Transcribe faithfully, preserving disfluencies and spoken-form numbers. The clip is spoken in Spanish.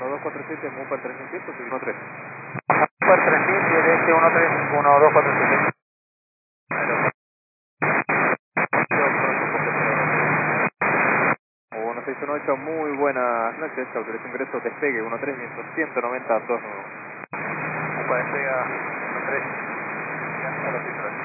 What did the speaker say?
uno dos cuatro siete, Mupar tres mil cien, uno tres. Mupar tres mil, este uno tres uno dos cuatro siete. uno seis uno ocho, muy buenas noches, autorización ingreso, despegue, uno tres, viento ciento noventa, dos nueve. Mupar despega, uno tres, ya, ahora sí,